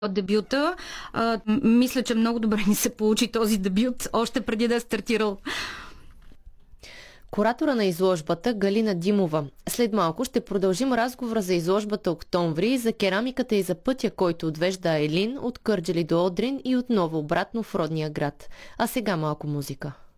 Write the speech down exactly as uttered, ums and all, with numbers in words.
дебюта. А, мисля, че много добре ни се получи този дебют, още преди да е стартирал. Куратора на изложбата Галина Димова. След малко ще продължим разговора за изложбата Октомври, за керамиката и за пътя, който отвежда Айлин от Кърджали до Одрин и отново обратно в родния град. А сега малко музика.